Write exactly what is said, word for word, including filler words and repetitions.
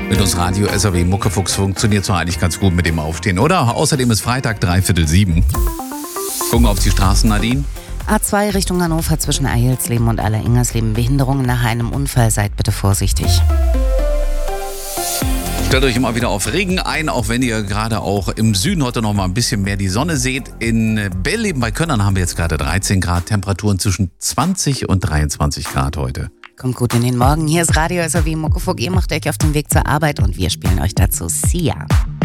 Mit uns Radio S R W Muckefuchs funktioniert es eigentlich ganz gut mit dem Aufstehen, oder? Außerdem ist Freitag, dreiviertel sieben. Gucken wir auf die Straßen, Nadine. A zwei Richtung Hannover zwischen Eilsleben und Aller-Ingersleben. Behinderungen nach einem Unfall. Seid bitte vorsichtig. Stellt euch immer wieder auf Regen ein, auch wenn ihr gerade auch im Süden heute noch mal ein bisschen mehr die Sonne seht. In Belleben bei Könnern haben wir jetzt gerade dreizehn Grad, Temperaturen zwischen zwanzig und dreiundzwanzig Grad heute. Kommt gut in den Morgen. Hier ist Radio S R W Muckefuck. Ihr macht euch auf den Weg zur Arbeit und wir spielen euch dazu Sia.